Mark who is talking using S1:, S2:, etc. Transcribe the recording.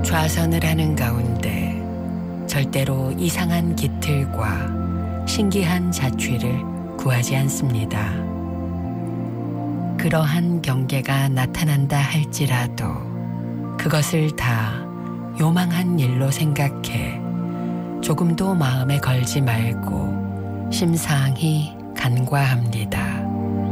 S1: 좌선을 하는 가운데 절대로 이상한 기틀과 신기한 자취를 구하지 않습니다. 그러한 경계가 나타난다 할지라도 그것을 다 요망한 일로 생각해 조금도 마음에 걸지 말고 심상히 간과합니다.